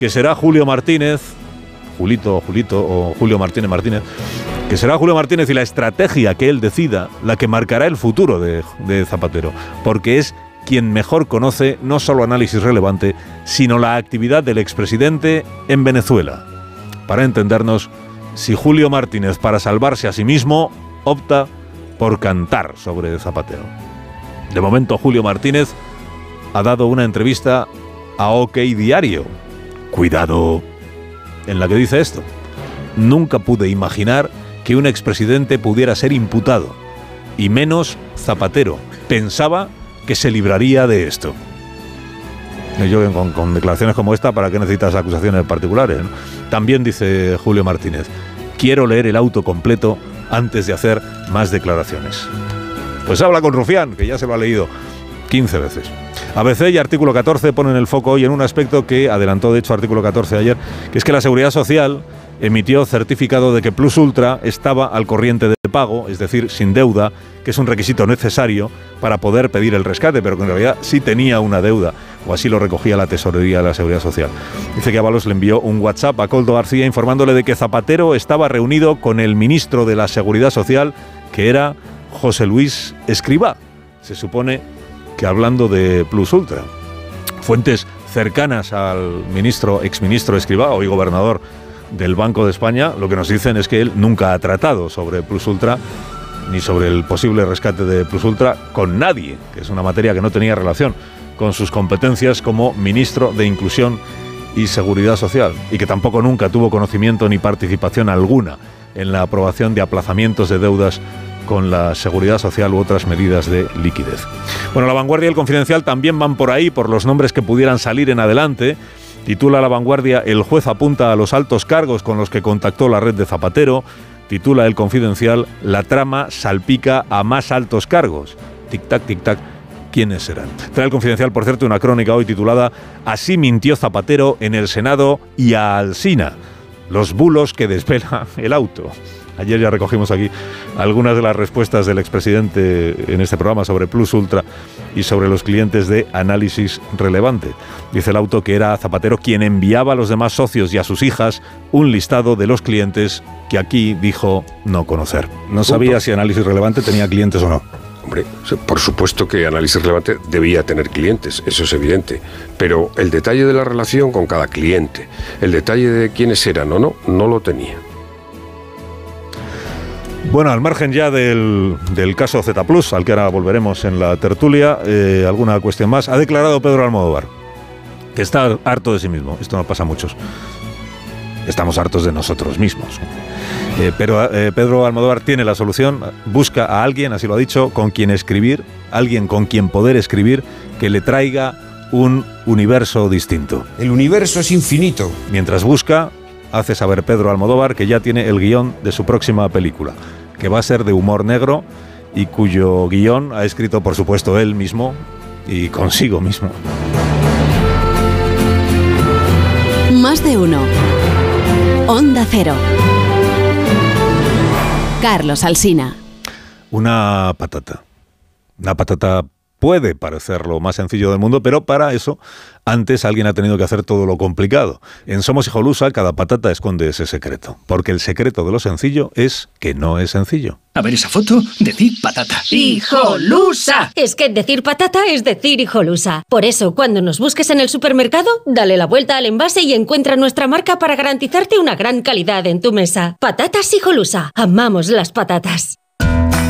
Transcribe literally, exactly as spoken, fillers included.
que será Julio Martínez, Julito, Julito o Julio Martínez Martínez, que será Julio Martínez y la estrategia que él decida la que marcará el futuro de, de Zapatero, porque es quien mejor conoce no solo Análisis Relevante, sino la actividad del expresidente en Venezuela. Para entendernos, si Julio Martínez, para salvarse a sí mismo, opta por cantar sobre Zapatero. De momento, Julio Martínez ha dado una entrevista a OK Diario. Cuidado, en la que dice esto: nunca pude imaginar que un expresidente pudiera ser imputado, y menos Zapatero. Pensaba que se libraría de esto. Yo con, con declaraciones como esta, ¿para qué necesitas acusaciones particulares, ¿no? También dice Julio Martínez: quiero leer el auto completo antes de hacer más declaraciones. Pues habla con Rufián, que ya se lo ha leído quince veces. A B C y Artículo catorce ponen el foco hoy en un aspecto que adelantó de hecho Artículo catorce ayer, que es que la Seguridad Social emitió certificado de que Plus Ultra estaba al corriente de pago, es decir, sin deuda, que es un requisito necesario para poder pedir el rescate, pero que en realidad sí tenía una deuda, o así lo recogía la Tesorería de la Seguridad Social. Dice que Ábalos le envió un WhatsApp a Koldo García informándole de que Zapatero estaba reunido con el ministro de la Seguridad Social, que era José Luis Escrivá. Se supone que hablando de Plus Ultra. Fuentes cercanas al ministro, exministro Escrivá, hoy gobernador del Banco de España, lo que nos dicen es que él nunca ha tratado sobre Plus Ultra ni sobre el posible rescate de Plus Ultra con nadie, que es una materia que no tenía relación con sus competencias como ministro de Inclusión y Seguridad Social, y que tampoco nunca tuvo conocimiento ni participación alguna en la aprobación de aplazamientos de deudas con la Seguridad Social u otras medidas de liquidez. Bueno, La Vanguardia y El Confidencial también van por ahí, por los nombres que pudieran salir en adelante. Titula La Vanguardia: el juez apunta a los altos cargos con los que contactó la red de Zapatero. Titula El Confidencial: la trama salpica a más altos cargos. Tic-tac, tic-tac, ¿quiénes serán? Trae El Confidencial, por cierto, una crónica hoy titulada Así mintió Zapatero en el Senado y a Alsina. Los bulos que desvela el auto. Ayer ya recogimos aquí algunas de las respuestas del expresidente en este programa sobre Plus Ultra y sobre los clientes de Análisis Relevante. Dice el auto que era Zapatero quien enviaba a los demás socios y a sus hijas un listado de los clientes que aquí dijo no conocer. No sabía si Análisis Relevante tenía clientes o no. Hombre, por supuesto que Análisis Relevante debía tener clientes, eso es evidente, pero el detalle de la relación con cada cliente, el detalle de quiénes eran o no, no lo tenía. Bueno, al margen ya del, del caso Z Plus, al que ahora volveremos en la tertulia, eh, alguna cuestión más. Ha declarado Pedro Almodóvar que está harto de sí mismo. Esto nos pasa a muchos. Estamos hartos de nosotros mismos. Eh, pero eh, Pedro Almodóvar tiene la solución. Busca a alguien, así lo ha dicho, con quien escribir, alguien con quien poder escribir, que le traiga un universo distinto. El universo es infinito. Mientras busca, hace saber Pedro Almodóvar que ya tiene el guión de su próxima película, que va a ser de humor negro y cuyo guión ha escrito, por supuesto, él mismo y consigo mismo. Más de uno. Onda Cero. Carlos Alsina. Una patata. Una patata puede parecer lo más sencillo del mundo, pero para eso antes alguien ha tenido que hacer todo lo complicado. En Somos Hijolusa, cada patata esconde ese secreto, porque el secreto de lo sencillo es que no es sencillo. A ver esa foto, decir patata. ¡Hijolusa! Es que decir patata es decir hijolusa. Por eso, cuando nos busques en el supermercado, dale la vuelta al envase y encuentra nuestra marca para garantizarte una gran calidad en tu mesa. Patatas Hijolusa. Amamos las patatas.